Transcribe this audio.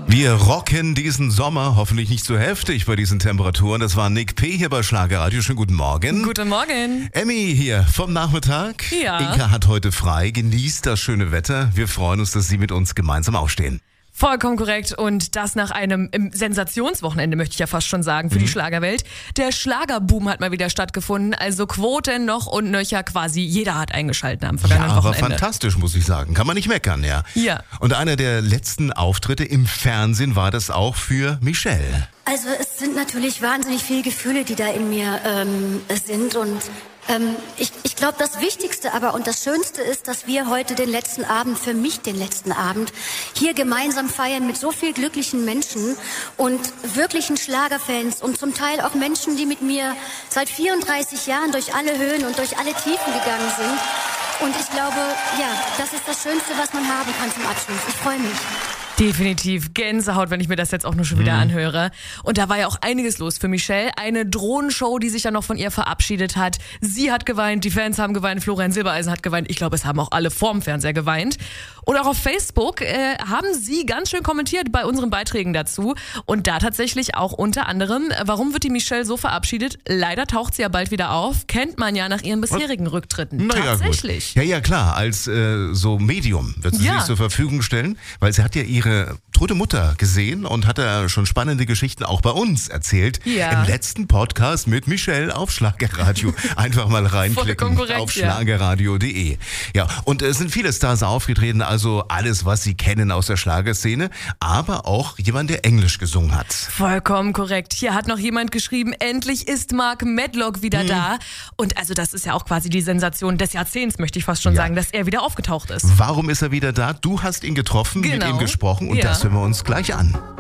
Wir rocken diesen Sommer, hoffentlich nicht zu heftig bei diesen Temperaturen. Das war Nick P. hier bei Schlagerradio. Schönen guten Morgen. Guten Morgen. Emmy hier vom Nachmittag. Ja. Inka hat heute frei, genießt das schöne Wetter. Wir freuen uns, dass Sie mit uns gemeinsam aufstehen. Vollkommen korrekt und das nach einem Sensationswochenende, möchte ich ja fast schon sagen, für die Schlagerwelt. Der Schlagerboom hat mal wieder stattgefunden, also Quoten noch und nöcher, quasi jeder hat eingeschaltet am vergangenen Ja, aber Wochenende. fantastisch, muss ich sagen. Kann man nicht meckern, ja. Ja. Und einer der letzten Auftritte im Fernsehen war das auch für Michelle. Also es sind natürlich wahnsinnig viele Gefühle, die da in mir sind und ich glaube, das Wichtigste aber und das Schönste ist, dass wir heute den letzten Abend, für mich den letzten Abend, hier gemeinsam feiern mit so vielen glücklichen Menschen und wirklichen Schlagerfans und zum Teil auch Menschen, die mit mir seit 34 Jahren durch alle Höhen und durch alle Tiefen gegangen sind. Und ich glaube, ja, das ist das Schönste, was man haben kann zum Abschluss. Ich freue mich. Definitiv Gänsehaut, wenn ich mir das jetzt auch nur schon wieder anhöre. Und da war ja auch einiges los für Michelle. Eine Drohnenshow, die sich dann noch von ihr verabschiedet hat. Sie hat geweint, die Fans haben geweint, Florian Silbereisen hat geweint. Ich glaube, es haben auch alle vorm Fernseher geweint. Und auch auf Facebook haben sie ganz schön kommentiert bei unseren Beiträgen dazu. Und da tatsächlich auch unter anderem, warum wird die Michelle so verabschiedet? Leider taucht sie ja bald wieder auf. Kennt man ja nach ihren bisherigen Rücktritten. Naja, Tatsächlich. Gut. Ja, klar, als so Medium wird sie Ja. sich zur Verfügung stellen, weil sie hat ja ihre tote Mutter gesehen und hat da schon spannende Geschichten auch bei uns erzählt. Ja. Im letzten Podcast mit Michelle auf Schlagerradio. Einfach mal reinklicken Vollkommen korrekt, auf ja. schlagerradio.de. Ja, und es sind viele Stars aufgetreten, also alles, was Sie kennen aus der Schlagerszene, aber auch jemand, der Englisch gesungen hat. Vollkommen korrekt. Hier hat noch jemand geschrieben, endlich ist Mark Medlock wieder da. Und also das ist ja auch quasi die Sensation des Jahrzehnts, möchte ich fast schon Ja. sagen, dass er wieder aufgetaucht ist. Warum ist er wieder da? Du hast ihn getroffen, mit Genau. ihm gesprochen und Ja. das hören wir uns gleich an.